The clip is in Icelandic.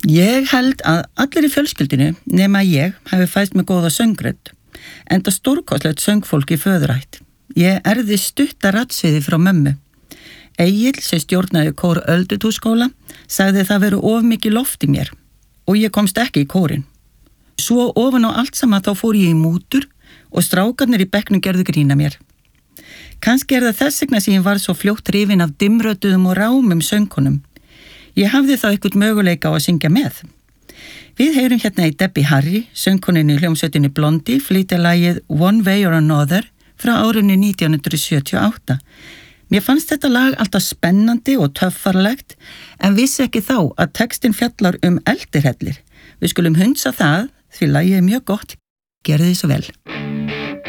Ég held að allir í fjölskyldinu nema ég hafi fæst með góða söngrödd, enda stórkostlegt söngfólk í föðurætt. Ég erði stutta radsviði frá mömmu. Egill, sem stjórnaði kór Öldutúnsskóla, sagði það veru of mikið loft í mér og ég komst ekki í kórinn. Svo ofan á allt saman þá fór ég í mútur og strákarnir í bekknum gerðu grína mér. Kannski það þess vegna sem ég var svo fljótt hrifin af dimmrödduðum og rámum söngkonum. Ég hafði þá eitthvað möguleika á að syngja með. Við heyrum hérna í Debbie Harry, söngkoninni í hljómsveitinni Blondie, flytja lagið One Way or Another frá árinu 1978. Mér fannst þetta lag alltaf spennandi og töffarlegt, en vissi ekki þá að textin fjallar eldirhellir. Við skulum hunsa það, því lagið er mjög gott. Gerðu þið svo vel.